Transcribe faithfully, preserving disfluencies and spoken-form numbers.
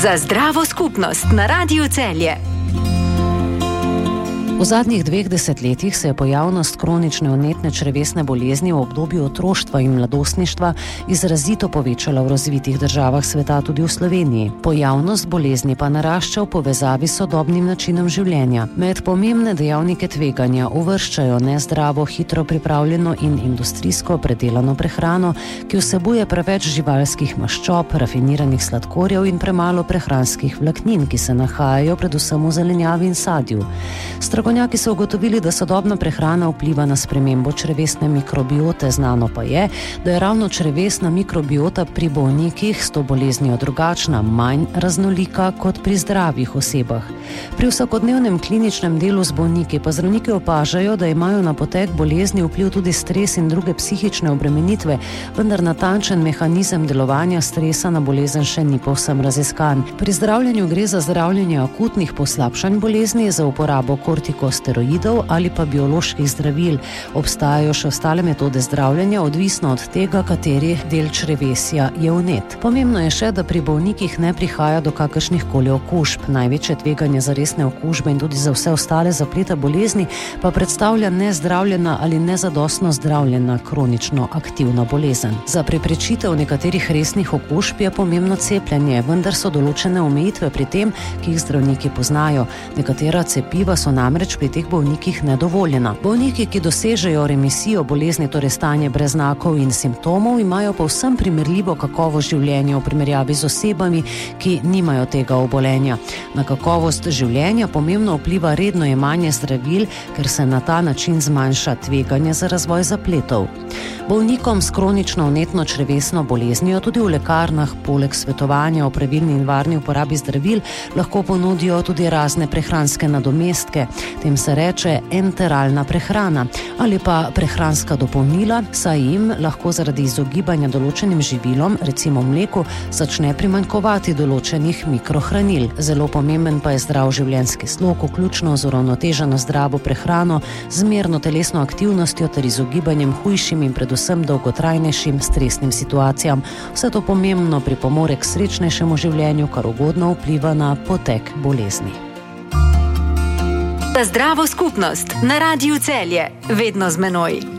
Za zdravo skupnost na Radiu Celje. V zadnjih dveh desetletjih se je pojavnost kronične vnetne črevesne bolezni v obdobju otroštva in mladostništva izrazito povečala v razvitih državah sveta, tudi v Sloveniji. Pojavnost bolezni pa narašča v povezavi s sodobnim načinom življenja. Med pomembne dejavnike tveganja uvrščajo nezdravo, hitro pripravljeno in industrijsko predelano prehrano, ki vsebuje preveč živalskih maščob, rafiniranih sladkorjev in premalo prehranskih vlaknin, ki se nahajajo predvsem v zelenjavi in sadju. Strokovnjaki so ugotovili, da sodobna prehrana vpliva na spremembo črevesne mikrobiote. Znano pa je, da je ravno črevesna mikrobiota pri bolnikih s to boleznijo drugačna, manj raznolika kot pri zdravih osebah. Pri vsakodnevnem kliničnem delu z bolniki pa zdravniki opažajo, da imajo na potek bolezni vpliv tudi stres in druge psihične obremenitve, vendar natančen mehanizem delovanja stresa na bolezen še ni povsem raziskan. Pri zdravljenju gre za zdravljenje akutnih poslabšanj bolezni, za uporabo kortikosteroidov ali pa bioloških zdravil. Obstajajo še ostale metode zdravljenja, odvisno od tega, kateri del črevesja je vnet. Pomembno je še, da pri bolnikih ne prihaja do kakršnih koli okužb. Največje tveganje za resne okužbe in tudi za vse ostale zaplete bolezni pa predstavlja nezdravljena ali nezadostno zdravljena kronično aktivna bolezen. Za preprečitev nekaterih resnih okužb je pomembno cepljenje, vendar so določene omejitve pri tem, ki jih zdravniki poznajo. Nekatera cepiva so namreč pri teh bolnikih nedovoljena. Bolniki, ki dosežejo remisijo bolezni, torej stanje brez znakov in simptomov, imajo povsem primerljivo kakovost življenja v primerjavi z osebami, ki nimajo tega obolenja. Na kakovost življenja pomembno vpliva redno jemanje zdravil, ker se na ta način zmanjša tveganje za razvoj zapletov. Bolnikom s kronično vnetno črevesno boleznijo tudi v lekarnah poleg svetovanja o pravilni in varni uporabi zdravil lahko ponudijo tudi razne prehranske nadomestke. Tem se reče enteralna prehrana ali pa prehranska dopolnila, saj jim lahko zaradi izogibanja določenim živilom, recimo mleku, začne primanjkovati določenih mikrohranil. Zelo pomemben pa je zdrav življenjski slog, vključno z uravnoteženo zdravo prehrano, zmerno telesno aktivnostjo ter izogibanjem hujšim in predvsem dolgotrajnejšim stresnim situacijam. Vse to pomembno pripomore k srečnejšemu življenju, kar ugodno vpliva na potek bolezni. Za zdravo skupnost na Radiu Celje, vedno z menoj.